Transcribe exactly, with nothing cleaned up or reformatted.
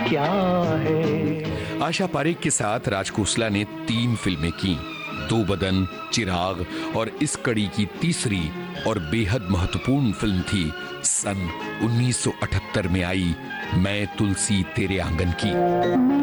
क्या है। आशा पारेख के साथ राज खोसला ने तीन फिल्में की, दो बदन, चिराग और इस कड़ी की तीसरी और बेहद महत्वपूर्ण फिल्म थी सन उन्नीस सौ अठहत्तर में आई मैं तुलसी तेरे आंगन की।